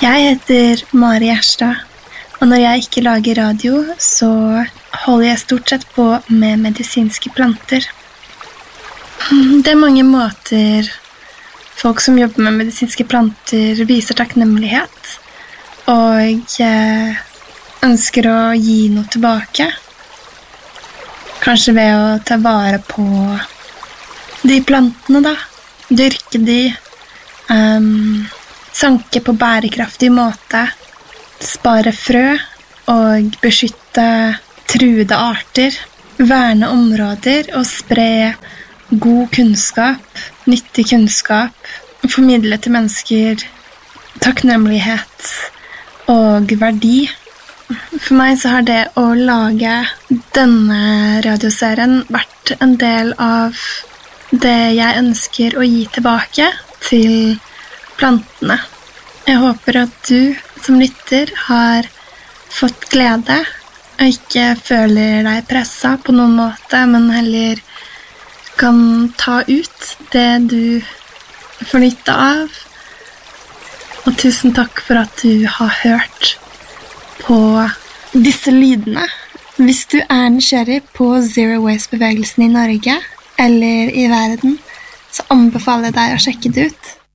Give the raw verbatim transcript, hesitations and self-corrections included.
Jeg heter Mari Gjerstad, og når jeg ikke lager radio, så holder jeg stort sett på med medisinske planter. Det er mange måter folk som jobber med medisinske planter viser takknemlighet, og jeg ønsker å gi noe tilbake. Kanskje ved å ta vare på de plantene da, dyrke de, um, sanke på bærekraftig måte, spare frø og beskytte truede arter, verne områder og spre god kunnskap, nyttig kunnskap, formidle til mennesker takknemlighet og verdi. For meg så har det å lage denne radioserien vært en del av det jeg ønsker å gi tilbake til plantene. Jeg håper at du som lytter har fått glede og ikke føler deg presset på noen måte, men heller kan ta ut det du får nytte av. Og tusen takk for at du har hørt på disse lydene. Hvis du er nysgjerrig på Zero Waste-bevegelsen i Norge eller i verden, så anbefaler jeg deg å sjekke det ut.